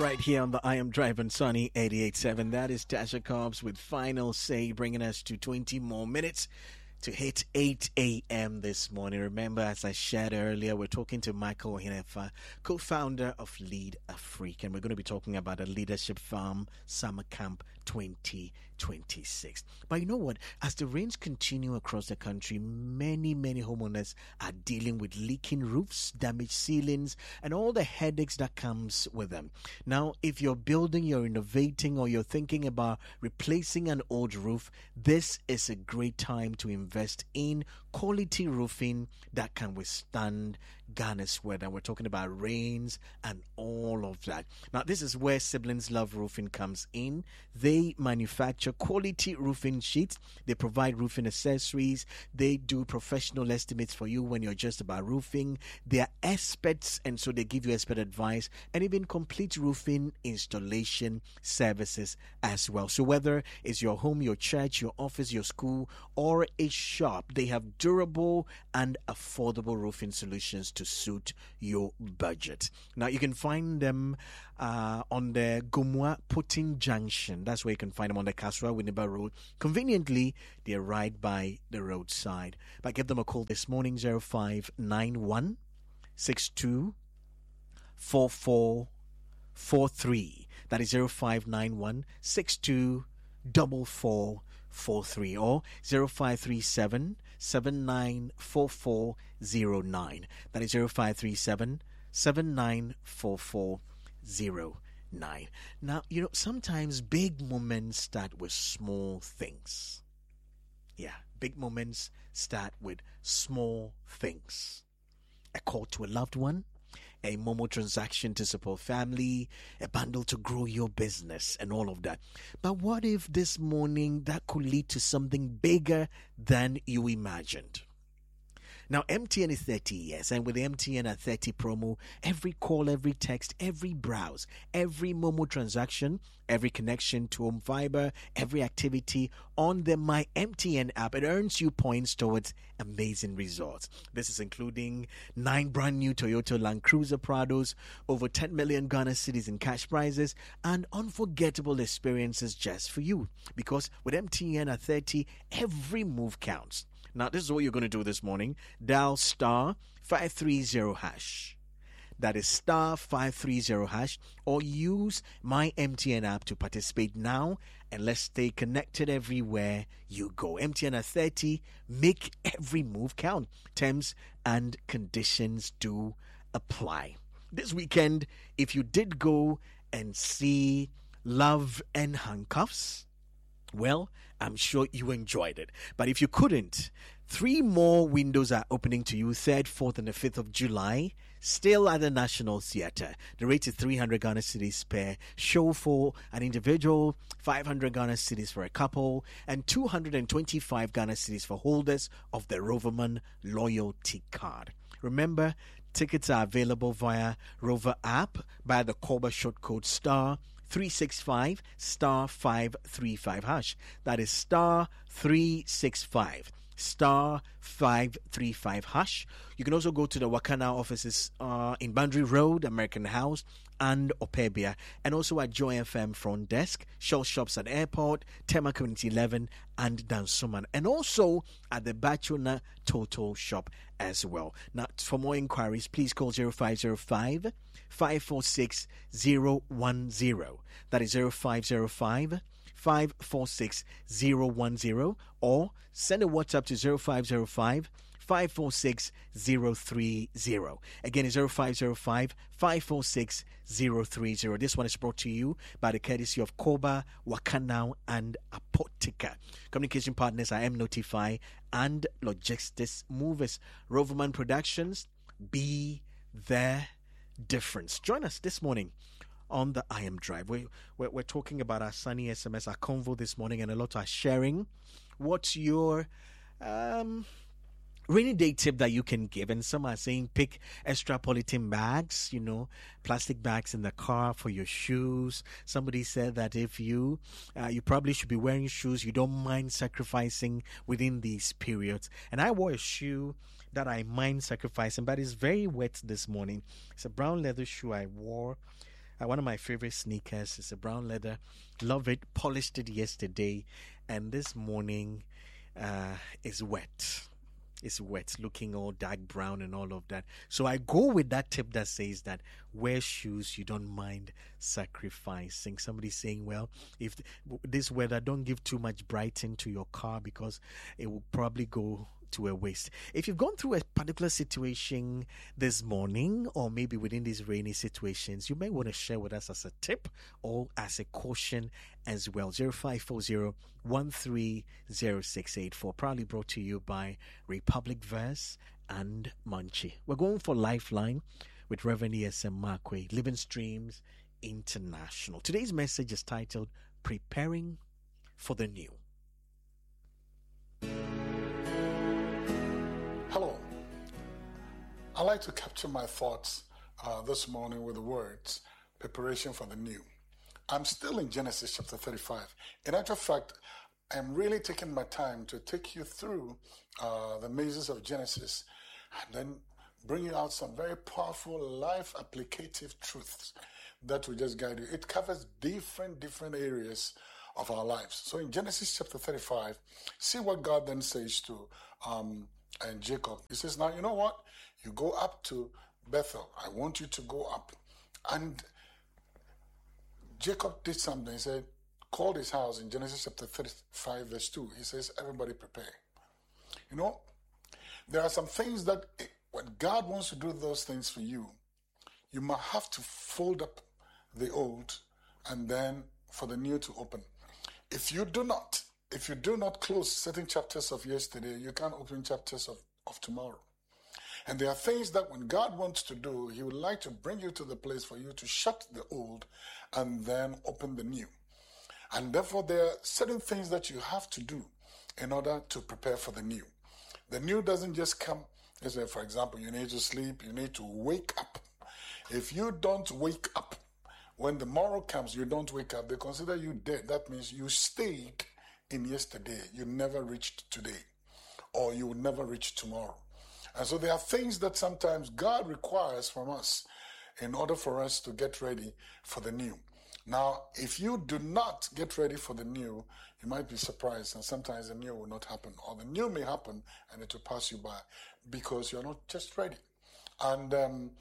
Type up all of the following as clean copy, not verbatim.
Right here on the I Am Driving Sunny 88.7. That is Tasha Cobbs with Final Say, bringing us to 20 more minutes to hit 8 a.m. this morning. Remember, as I shared earlier, we're talking to Michael Hinefa, co-founder of Lead Afrique, and we're going to be talking about a leadership farm summer camp 2026. But you know what? As the rains continue across the country, many homeowners are dealing with leaking roofs, damaged ceilings, and all the headaches that comes with them. Now, if you're building, you're innovating, or you're thinking about replacing an old roof, this is a great time to invest in quality roofing that can withstand Ghana's weather. We're talking about rains and all of that. Now, this is where Siblings Love Roofing comes in. They manufacture quality roofing sheets. They provide roofing accessories. They do professional estimates for you when you're just about roofing. They are experts, and so they give you expert advice and even complete roofing installation services as well. So whether it's your home, your church, your office, your school, or a shop, they have durable and affordable roofing solutions to suit your budget. Now, you can find them on the Gumwa Putin Junction. That's where you can find them on the Kaswa Winneba Road. Conveniently, they're right by the roadside. But give them a call this morning, 0591 62 4443. That is 0591 62 4443 or 0537 794409. That is 0537 794409. Now, sometimes big moments start with small things. Yeah, big moments start with small things. A call to a loved one, a Momo transaction to support family, a bundle to grow your business, and all of that. But what if this morning that could lead to something bigger than you imagined? Now, MTN is 30 years, and with the MTN at 30 promo, every call, every text, every browse, every Momo transaction, every connection to home fiber, every activity on the My MTN app, it earns you points towards amazing results. This is including 9 brand new Toyota Land Cruiser Prados, over 10 million Ghana cedis in cash prizes, and unforgettable experiences just for you. Because with MTN at 30, every move counts. Now, this is what you're going to do this morning. Dial star 530 hash. That is star 530 hash, or use My MTN app to participate now, and let's stay connected everywhere you go. MTN at 30, make every move count. Terms and conditions do apply. This weekend, if you did go and see Love and Handcuffs, well, I'm sure you enjoyed it. But if you couldn't, 3 more windows are opening to you, 3rd, 4th, and the 5th of July, still at the National Theatre. The rate is 300 Ghana cedis per show for an individual, 500 Ghana cedis for a couple, and 225 Ghana cedis for holders of the Roverman Loyalty Card. Remember, tickets are available via Rover app by the Korba short code star 365 star 535 hash. That is star 365 star 535 hash. You can also go to the Wakana offices in Boundary Road, American House, and Opebia, and also at Joy FM front desk, Shell Shops at Airport, Tema Community 11, and Dansuman, and also at the Bachuna Total Shop as well. Now, for more inquiries, please call 0505 546 010. That is 0505 546 010, or send a WhatsApp to 0505 546 030. Again, it's 0505 546 030. This one is brought to you by the courtesy of Koba, Wakanao, and Apotica. Communication partners are M Notify and Logistics Movers. Roverman Productions, be the difference. Join us this morning on the I Am Drive. We're talking about our sunny SMS, our convo this morning, and a lot are sharing. What's your rainy day tip that you can give? And some are saying pick extra polythene bags, plastic bags in the car for your shoes. Somebody said that if you probably should be wearing shoes you don't mind sacrificing within these periods. And I wore a shoe that I mind sacrificing, but it's very wet this morning. It's a brown leather shoe I wore One of my favorite sneakers is a brown leather. Love it. Polished it yesterday, and this morning is wet. It's wet, looking all dark brown and all of that. So I go with that tip that says that wear shoes you don't mind sacrificing. Somebody saying, well, if this weather, don't give too much Brighton to your car because it will probably go to a waste. If you've gone through a particular situation this morning, or maybe within these rainy situations, you may want to share with us as a tip or as a caution as well. 0540-130684, proudly brought to you by Republic Verse and Munchie. We're going for Lifeline with Reverend E.S.M. Markwei, Living Streams International. Today's message is titled Preparing for the New. Hello. I like to capture my thoughts this morning with the words, preparation for the new. I'm still in Genesis chapter 35. In actual fact, I'm really taking my time to take you through the mazes of Genesis and then bring you out some very powerful life applicative truths that will just guide you. It covers different areas of our lives. So in Genesis chapter 35, see what God then says to and Jacob. He says, now you know what? You go up to Bethel. I want you to go up. And Jacob did something. He said, called his house in Genesis chapter 35 verse 2. He says, everybody prepare. You know, there are some things that when God wants to do those things for you, you might have to fold up the old and then for the new to open. If you do not close certain chapters of yesterday, you can't open chapters of tomorrow. And there are things that when God wants to do, He would like to bring you to the place for you to shut the old and then open the new. And therefore, there are certain things that you have to do in order to prepare for the new. The new doesn't just come. Let's say, for example, you need to sleep, you need to wake up. If you don't wake up, when the morrow comes, you don't wake up, they consider you dead. That means you stayed in yesterday. You never reached today, or you will never reach tomorrow. And so there are things that sometimes God requires from us in order for us to get ready for the new. Now, if you do not get ready for the new, you might be surprised, and sometimes the new will not happen, or the new may happen and it will pass you by because you're not just ready. And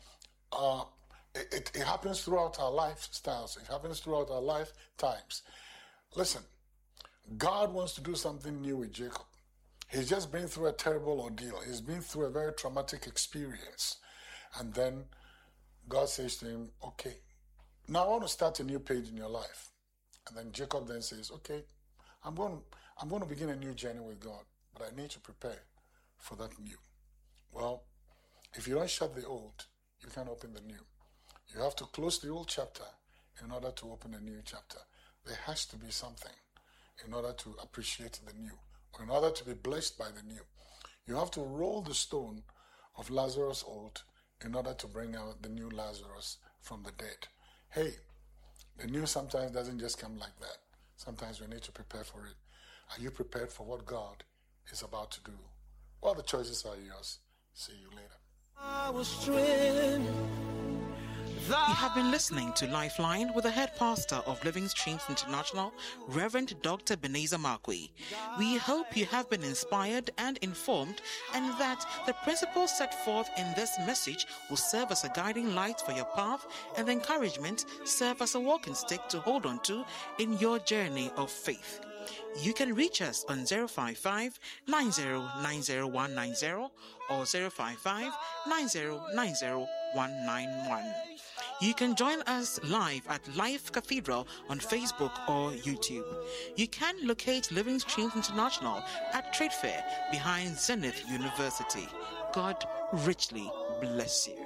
it happens throughout our lifestyles. It happens throughout our lifetimes. Listen, God wants to do something new with Jacob. He's just been through a terrible ordeal. He's been through a very traumatic experience. And then God says to him, okay, now I want to start a new page in your life. And then Jacob then says, okay, I'm going to begin a new journey with God, but I need to prepare for that new. Well, if you don't shut the old, you can't open the new. You have to close the old chapter in order to open a new chapter. There has to be something in order to appreciate the new, or in order to be blessed by the new. You have to roll the stone of Lazarus old in order to bring out the new Lazarus from the dead. Hey, the new sometimes doesn't just come like that. Sometimes we need to prepare for it. Are you prepared for what God is about to do? Well, the choices are yours. See you later. You have been listening to Lifeline with the head pastor of Living Streams International, Reverend Dr. Ebenezer Markwei. We hope you have been inspired and informed, and that the principles set forth in this message will serve as a guiding light for your path, and the encouragement serve as a walking stick to hold on to in your journey of faith. You can reach us on 055-9090-190 or 055-9090-191. You can join us live at Life Cathedral on Facebook or YouTube. You can locate Living Streams International at Trade Fair behind Zenith University. God richly bless you.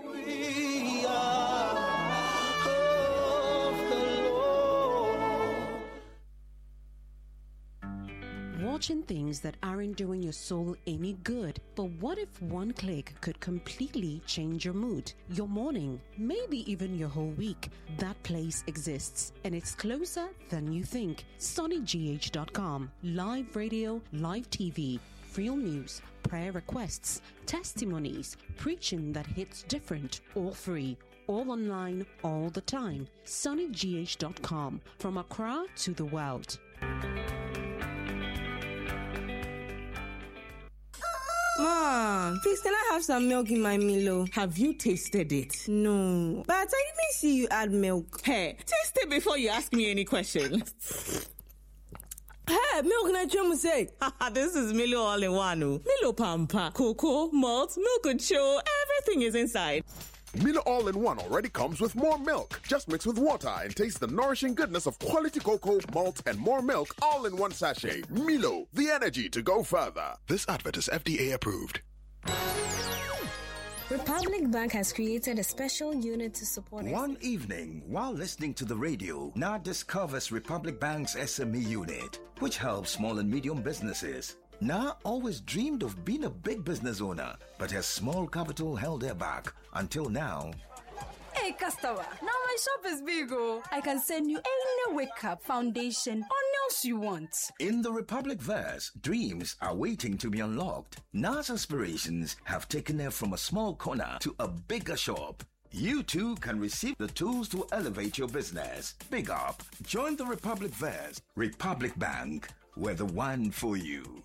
Watching things that aren't doing your soul any good. But what if one click could completely change your mood, your morning, maybe even your whole week? That place exists, and it's closer than you think. SonnyGH.com. Live radio, live TV, real news, prayer requests, testimonies, preaching that hits different, all free. all online, all the time. SonicGH.com, from Accra to the world. Mom, please, can I have some milk in my Milo? Have you tasted it? No, but I didn't see you add milk. Hey, taste it before you ask me any questions. Hey, milk na chum say. This is Milo all-in-one. Milo Pampa, cocoa, malt, milk and show, everything is inside. Milo All-in-One already comes with more milk. Just mix with water and taste the nourishing goodness of quality cocoa, malt, and more milk all in one sachet. Milo, the energy to go further. This advert is FDA approved. Republic Bank has created a special unit to support One evening, while listening to the radio, Na discovers Republic Bank's SME unit, which helps small and medium businesses. Na always dreamed of being a big business owner, but her small capital held her back until now. Hey, customer, now my shop is big, oh. I can send you any wake up, foundation, or nails you want. In the Republic verse, dreams are waiting to be unlocked. Na's aspirations have taken her from a small corner to a bigger shop. You too can receive the tools to elevate your business. Big up. Join the Republic verse. Republic Bank. We're the one for you.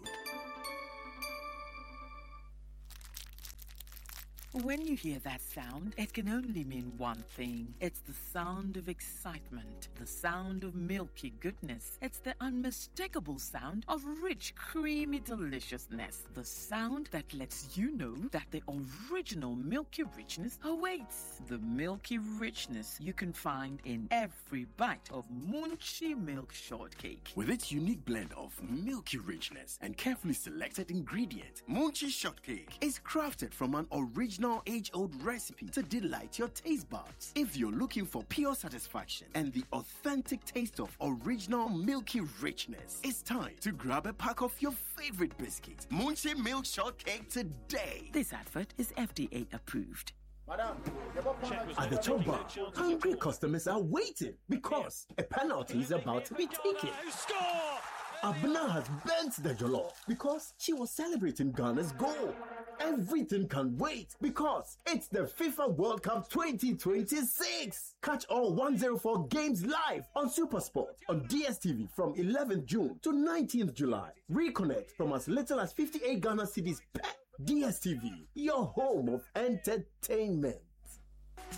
When you hear that sound, it can only mean one thing. It's the sound of excitement, the sound of milky goodness. It's the unmistakable sound of rich, creamy deliciousness. The sound that lets you know that the original milky richness awaits. The milky richness you can find in every bite of Munchie Milk Shortcake. With its unique blend of milky richness and carefully selected ingredients, Munchie Shortcake is crafted from an original age-old recipe to delight your taste buds. If you're looking for pure satisfaction and the authentic taste of original milky richness, it's time to grab a pack of your favorite biscuit, Munchie Milk Shortcake, today. This advert is FDA approved. At the top bar, hungry customers are waiting because a penalty is about to be taken. Abna has bent the jollof because she was celebrating Ghana's goal. Everything can wait because it's the FIFA World Cup 2026. Catch all 104 games live on SuperSport on DSTV from 11th June to 19th July. Reconnect from as little as 58 Ghana cedis per DSTV, your home of entertainment.